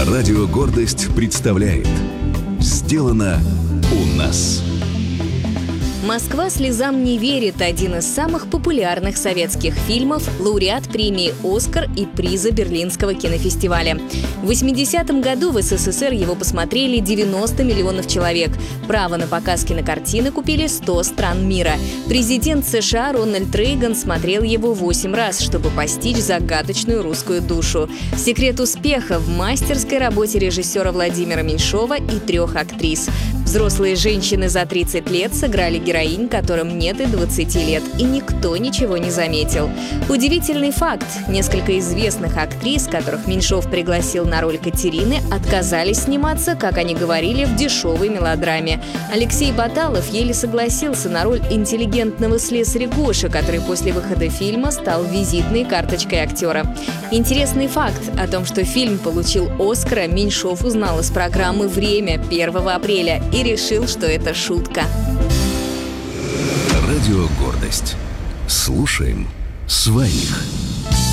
Радио «Гордость» представляет «Сделано у нас». «Москва слезам не верит» — один из самых популярных советских фильмов, лауреат премии «Оскар» и приза Берлинского кинофестиваля. В 80-м году в СССР его посмотрели 90 миллионов человек. Право на показ кинокартины купили 100 стран мира. Президент США Рональд Рейган смотрел его 8 раз, чтобы постичь загадочную русскую душу. Секрет успеха в мастерской работе режиссера Владимира Меньшова и 3 актрис. Взрослые женщины за 30 лет сыграли героинь, которым нет и 20 лет, и никто ничего не заметил. Удивительный факт: несколько известных актрис, которых Меньшов пригласил на роль Катерины, отказались сниматься, как они говорили, в дешевой мелодраме. Алексей Баталов еле согласился на роль интеллигентного слесаря Гоши, который после выхода фильма стал визитной карточкой актера. Интересный факт о том, что фильм получил «Оскара», Меньшов узнал из программы «Время» 1 апреля и решил, что это шутка. Радио «Гордость». Слушаем своих.